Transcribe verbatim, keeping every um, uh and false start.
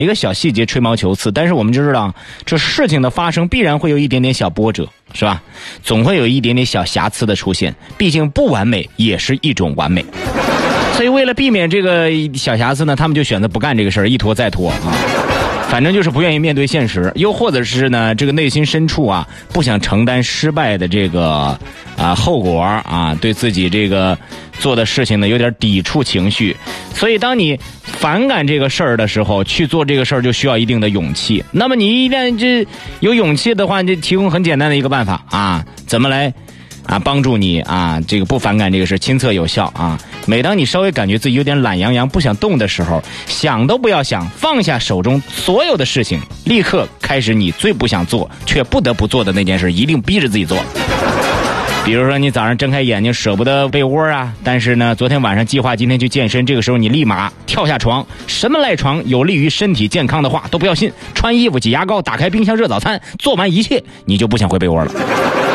一个小细节吹毛求疵，但是我们就知道这事情的发生必然会有一点点小波折，是吧？总会有一点点小瑕疵的出现，毕竟不完美也是一种完美。所以为了避免这个小瑕疵呢，他们就选择不干这个事儿，一拖再拖啊。反正就是不愿意面对现实，又或者是呢，这个内心深处啊，不想承担失败的这个啊后果啊，对自己这个做的事情呢有点抵触情绪。所以当你反感这个事儿的时候，去做这个事儿就需要一定的勇气。那么你一旦这有勇气的话，就提供很简单的一个办法啊，怎么来啊帮助你啊这个不反感这个事，亲测有效啊。每当你稍微感觉自己有点懒洋洋不想动的时候，想都不要想，放下手中所有的事情，立刻开始你最不想做却不得不做的那件事，一定逼着自己做。比如说你早上睁开眼睛舍不得被窝啊，但是呢昨天晚上计划今天去健身，这个时候你立马跳下床，什么赖床有利于身体健康的话都不要信，穿衣服挤牙膏，打开冰箱热早餐，做完一切你就不想回被窝了。